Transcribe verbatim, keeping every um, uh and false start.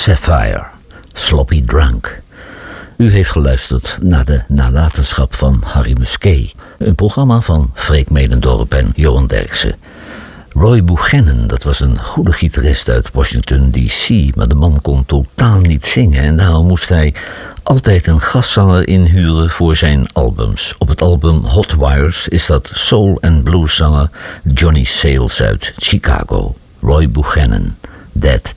Sapphire, Sloppy Drunk. U heeft geluisterd naar de nalatenschap van Harry Musquet. Een programma van Freek Medendorp en Johan Derksen. Roy Buchanan, dat was een goede gitarist uit Washington D C, maar de man kon totaal niet zingen en daarom moest hij altijd een gastzanger inhuren voor zijn albums. Op het album Hot Wires is dat soul- en blueszanger Johnny Sayles uit Chicago. Roy Buchanan, Dead